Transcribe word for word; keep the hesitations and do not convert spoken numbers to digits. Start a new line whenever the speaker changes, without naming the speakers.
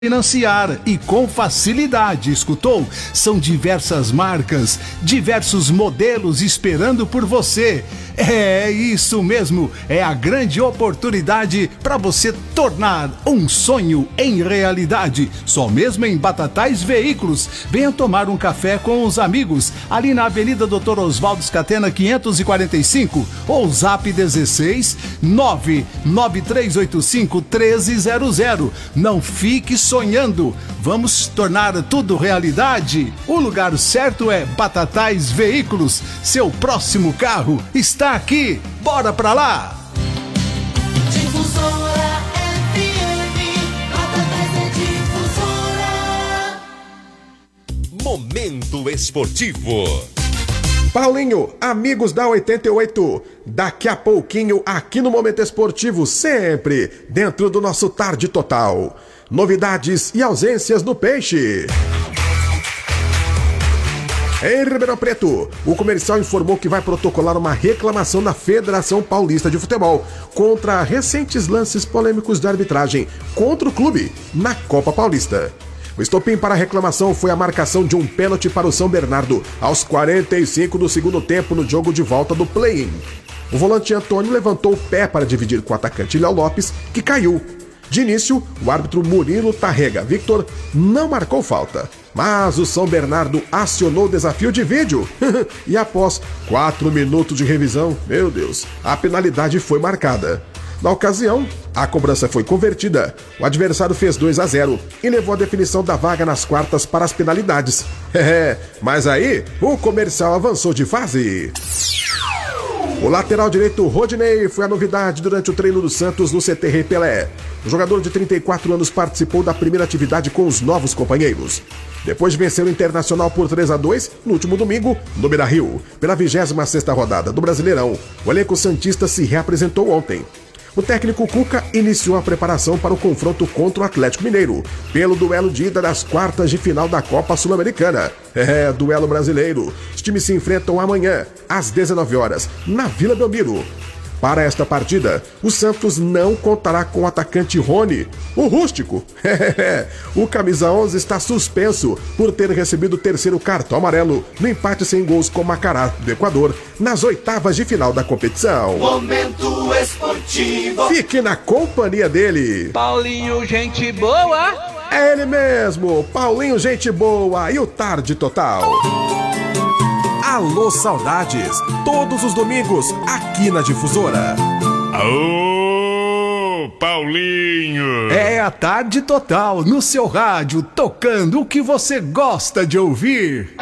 financiar e com facilidade, escutou? São diversas marcas, diversos modelos esperando por você. É isso mesmo, é a grande oportunidade para você tornar um sonho em realidade. Só mesmo em Batatais Veículos. Venha tomar um café com os amigos ali na Avenida doutor Oswaldo Scatena quinhentos e quarenta e cinco ou Zap dezesseis nove nove três oito cinco um três zero zero. Não fique sonhando, vamos tornar tudo realidade. O lugar certo é Batatais Veículos. Seu próximo carro está aqui. Bora pra lá!
Difusora F M, Batatais é Difusora.
Momento Esportivo.
Paulinho, amigos da oitenta e oito, daqui a pouquinho aqui no Momento Esportivo, sempre dentro do nosso Tarde Total. Novidades e ausências do Peixe. Em Ribeirão Preto, o comercial informou que vai protocolar uma reclamação na Federação Paulista de Futebol contra recentes lances polêmicos da arbitragem contra o clube na Copa Paulista. O estopim para a reclamação foi a marcação de um pênalti para o São Bernardo aos quarenta e cinco do segundo tempo no jogo de volta do play-in. O volante Antônio levantou o pé para dividir com o atacante Léo Lopes, que caiu. De início, o árbitro Murilo Tarrega Victor não marcou falta, mas o São Bernardo acionou o desafio de vídeo e após quatro minutos de revisão, meu Deus, a penalidade foi marcada. Na ocasião, a cobrança foi convertida, o adversário fez dois a zero e levou a definição da vaga nas quartas para as penalidades. Mas aí, o comercial avançou de fase. O lateral direito Rodinei foi a novidade durante o treino do Santos no C T Rei Pelé. O jogador de trinta e quatro anos participou da primeira atividade com os novos companheiros. Depois de vencer o Internacional por três a dois, no último domingo, no Beira-Rio, pela vigésima sexta rodada do Brasileirão, o elenco santista se reapresentou ontem. O técnico Cuca iniciou a preparação para o confronto contra o Atlético Mineiro, pelo duelo de ida das quartas de final da Copa Sul-Americana. É, duelo brasileiro. Os times se enfrentam amanhã, às dezenove horas, na Vila Belmiro. Para esta partida, o Santos não contará com o atacante Rony, o rústico. O camisa onze está suspenso por ter recebido o terceiro cartão amarelo no empate sem gols com Macará do Equador nas oitavas de final da competição.
Momento Esportivo.
Fique na companhia dele.
Paulinho, gente boa.
É ele mesmo, Paulinho, gente boa e o Tarde Total. Alô Saudades, todos os domingos aqui na Difusora.
Aô, Paulinho!
É a Tarde Total no seu rádio, tocando o que você gosta de ouvir.